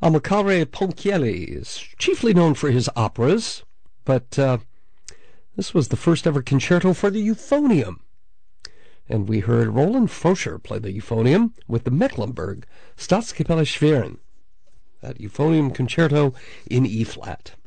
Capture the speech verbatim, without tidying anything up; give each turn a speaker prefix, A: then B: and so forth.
A: Amilcare Ponchielli is chiefly known for his operas, but uh, this was the first ever concerto for the euphonium. And we heard Roland Froscher play the euphonium with the Mecklenburg Staatskapelle Schwerin, that euphonium concerto in E-flat.